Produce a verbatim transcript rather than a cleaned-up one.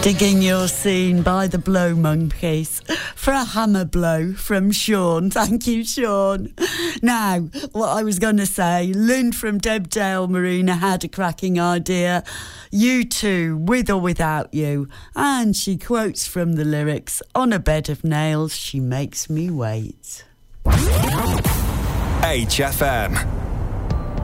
Digging Your Scene by the Blow Monkeys for a hammer blow from Sean. Thank you, Sean. Now, what I was going to say, Lynn from Debdale Marina had a cracking idea. You too, with or without you. And she quotes from the lyrics, on a bed of nails, she makes me wait. H F M.